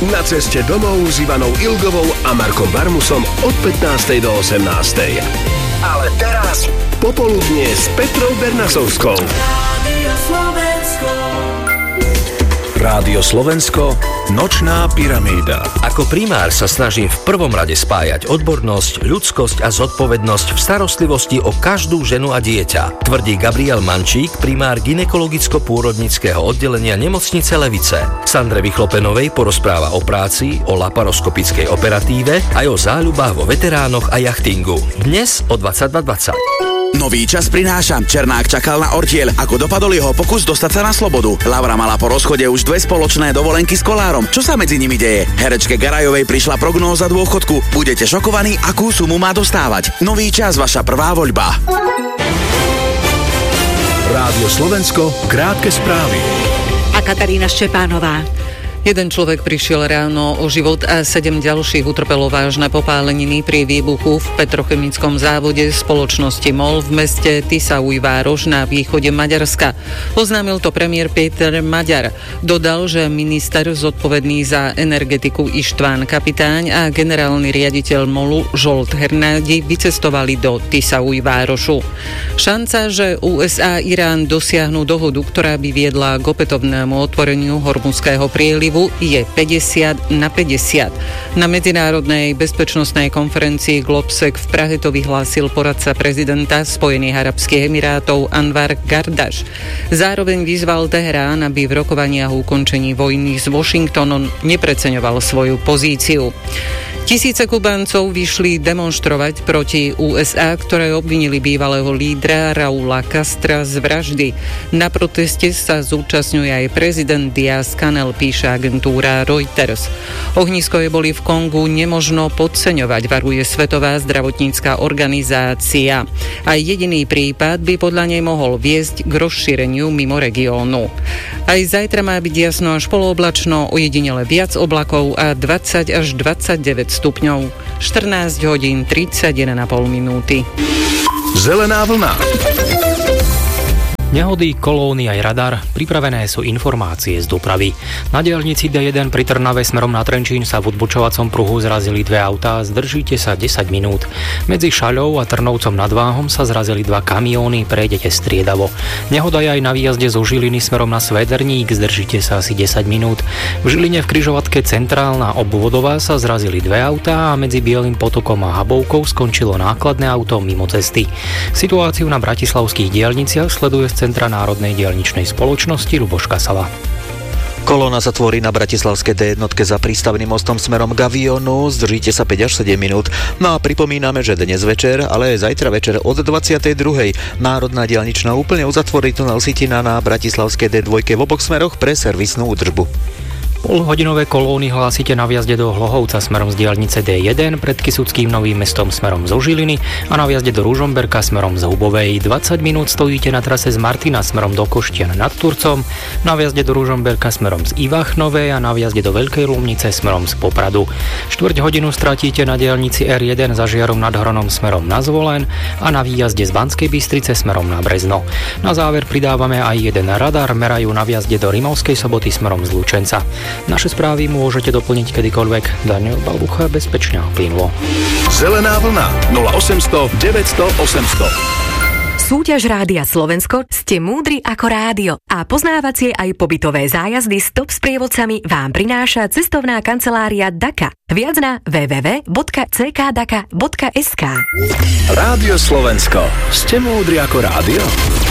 Na ceste domov s Ivanou Ilgovou a Markom Barmusom od 15. do 18. Ale teraz popoludnie s Petrou Bernasovskou. Rádio Slovensko, Nočná pyramída. Ako primár sa snažím v prvom rade spájať odbornosť, ľudskosť a zodpovednosť v starostlivosti o každú ženu a dieťa, tvrdí Gabriel Mančík, primár gynekologicko-pôrodnického oddelenia nemocnice Levice. Sandre Vychlopenovej porozpráva o práci, o laparoskopickej operatíve aj o záľubách vo veteránoch a jachtingu. Dnes o 22:20. Nový čas prináša. Černák čakal na ortiel. Ako dopadol jeho pokus dostať sa na slobodu? Laura mala po rozchode už 2 spoločné dovolenky s Kolárom. Čo sa medzi nimi deje? Herečke Garajovej prišla prognóza dôchodku. Budete šokovaní, akú sumu má dostávať. Nový čas, vaša prvá voľba. Rádio Slovensko, krátke správy. A Katarína Štepánová. Jeden človek prišiel ráno o život a 7 ďalších utrpelo vážne popáleniny pri výbuchu v petrochemickom závode spoločnosti MOL v meste Tiszaújváros na východe Maďarska. Oznámil to premiér Péter Maďar. Dodal, že minister zodpovedný za energetiku Ištván Kapitáň a generálny riaditeľ MOLu Zsolt Hernádi vycestovali do Tiszaújvárosu. Šanca, že USA a Irán dosiahnu dohodu, ktorá by viedla k opätovnému otvoreniu Hormuzského prielivu, je 50/50. Na medzinárodnej bezpečnostnej konferencii Globsec v Prahe to vyhlásil poradca prezidenta Spojených arabských emirátov Anwar Gardaš. Zároveň vyzval Teherán, aby v rokovaniach o ukončení vojny s Washingtonom nepreceňoval svoju pozíciu. Tisíce Kubáncov vyšli demonštrovať proti USA, ktoré obvinili bývalého lídra Raúla Castra z vraždy. Na proteste sa zúčastňuje aj prezident Díaz-Canel, píše agentúra Reuters. Ohniskoje boli v Kongu nemožno podceňovať, varuje Svetová zdravotnícka organizácia. Aj jediný prípad by podľa nej mohol viesť k rozšíreniu mimo regiónu. Aj zajtra má byť jasno až polooblačno, ojedinele viac oblakov a 20 až 29 stupňov. 14 hodín 31,5 minúty. Zelená vlna. Nehody, kolóny aj radar, pripravené sú informácie z dopravy. Na diaľnici D1 pri Trnave smerom na Trenčín sa v odbočovacom pruhu zrazili 2 autá, zdržíte sa 10 minút. Medzi Šaľou a Trnovcom nad Váhom sa zrazili 2 kamióny, prejdete striedavo. Nehoda je aj na výjazde zo Žiliny smerom na Svederník, zdržíte sa asi 10 minút. V Žiline v križovatke Centrálna obvodová sa zrazili 2 autá a medzi Bielým potokom a Habovkou skončilo nákladné auto mimo cesty. Situáciu na bratislavských diaľniciach sleduje Centra národnej diaľničnej spoločnosti Ľuboš Kasala. Kolóna sa tvorí na bratislavskej D1 za prístavným mostom smerom k Avionu, zdržíte sa 5 až 7 minút. No a pripomíname, že dnes večer, ale aj zajtra večer od 22. Národná diaľničná úplne uzatvorí tunel Sitina na bratislavskej D2 v oboch smeroch pre servisnú údržbu. Polhodinové kolóny hlásite na vjazde do Hlohovca smerom z diaľnice D1 pred Kysuckým Novým Mestom smerom zo Žiliny a na vjazde do Ružomberka smerom z Hubovej. 20 minút stojíte na trase z Martina smerom do Koštian nad Turcom, na vjazde do Ružomberka smerom z Ivachnovej a na vjazde do Veľkej Lomnice smerom z Popradu. 4 hodinu stratíte na diaľnici R1 za Žiarom nad Hronom smerom na Zvolen a na výjazde z Banskej Bystrice smerom na Brezno. Na záver pridávame aj jeden radar, merajú na vjazde do Rimavskej Soboty smerom z Lučenca. Naše správy môžete doplniť kedykoľvek. Daniel Balbucha, bezpečne a plynulo. Zelená vlna 0800 900 800. Súťaž Rádia Slovensko Ste múdri ako rádio a poznávacie aj pobytové zájazdy s top sprievodcami vám prináša cestovná kancelária Daka. Viac na www.ckdaka.sk. Rádio Slovensko. Ste múdri ako rádio?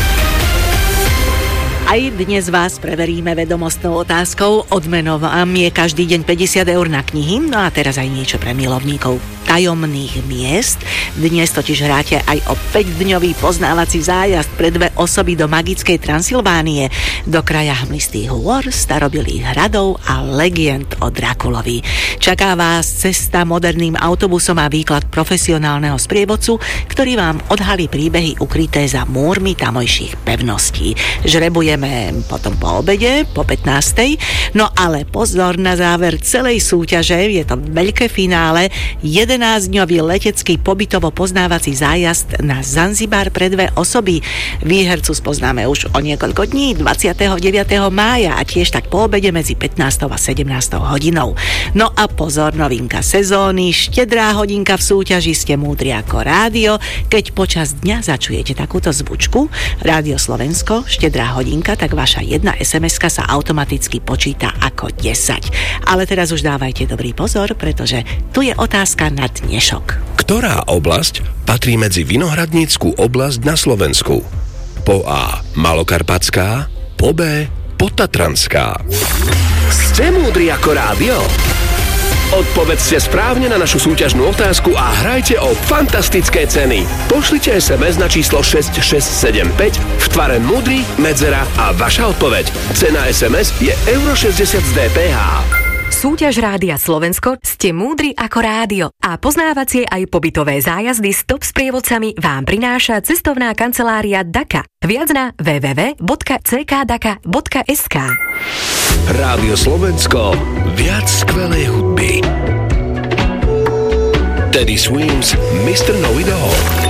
Aj dnes vás preveríme vedomostnou otázkou. Odmenou vám je každý deň 50 eur na knihy. No a teraz aj niečo pre milovníkov tajomných miest. Dnes totiž hráte aj o 5-dňový poznávací zájazd pre 2 osoby do magickej Transylvánie, do kraja hmlistých hôr, starobilých hradov a legend o Drakulovi. Čaká vás cesta moderným autobusom a výklad profesionálneho sprievodcu, ktorý vám odhalí príbehy ukryté za múrmi tamojších pevností. Žrebujeme potom po obede, po 15. No ale pozor na záver celej súťaže, je to veľké finále, 11 11-dňový letecký pobytovo-poznávací zájazd na Zanzibar pre 2 osoby. Výhercu spoznáme už o niekoľko dní, 29. mája a tiež tak po obede medzi 15. a 17. hodinou. No a pozor, novinka sezóny, štedrá hodinka v súťaži Ste múdri ako rádio. Keď počas dňa začujete takúto zvučku, Rádio Slovensko, štedrá hodinka, tak vaša jedna SMS-ka sa automaticky počíta ako 10. Ale teraz už dávajte dobrý pozor, pretože tu je otázka na dnešok. Ktorá oblasť patrí medzi vinohradnícku oblasť na Slovensku? Po A. Malokarpatská, po B. Podtatranská. Ste múdri ako rádio? Odpovedzte správne na našu súťažnú otázku a hrajte o fantastické ceny. Pošlite SMS na číslo 6675 v tvare múdry, medzera a vaša odpoveď. Cena SMS je €60 z DPH. Súťaž Rádia Slovensko Ste múdri ako rádio a poznávacie aj pobytové zájazdy s top sprievodcami vám prináša cestovná kancelária Daka. Viac na www.ckdaka.sk. Rádio Slovensko, viac skvelej hudby. Teddy Swims, Mr. Know It All.